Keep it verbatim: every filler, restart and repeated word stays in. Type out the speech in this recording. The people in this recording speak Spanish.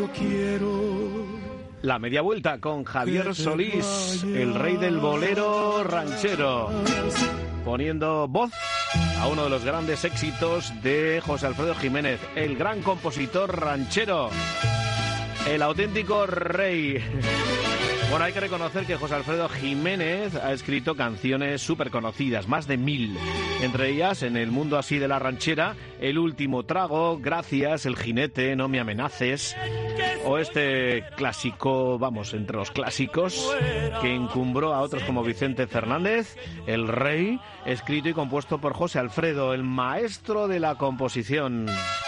yo quiero. La media vuelta con Javier Solís, el rey del bolero ranchero, poniendo voz a uno de los grandes éxitos de José Alfredo Jiménez, el gran compositor ranchero, el auténtico rey. Bueno, hay que reconocer que José Alfredo Jiménez ha escrito canciones súper conocidas, más de mil. Entre ellas, en el mundo así de la ranchera, El último trago, Gracias, El jinete, No me amenaces, o este clásico, vamos, entre los clásicos, que encumbró a otros como Vicente Fernández, El rey, escrito y compuesto por José Alfredo, el maestro de la composición.